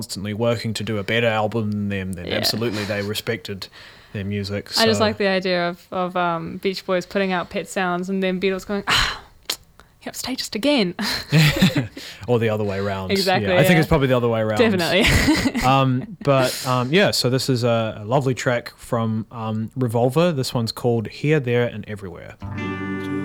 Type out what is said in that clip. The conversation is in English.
constantly working to do a better album than them, then absolutely they respected their music. So. I just like the idea of Beach Boys putting out Pet Sounds and then Beatles going, he upstaged again. Or the other way around. Exactly. Yeah, I think it's probably the other way around. Definitely. So this is a lovely track from Revolver. This one's called Here, There and Everywhere.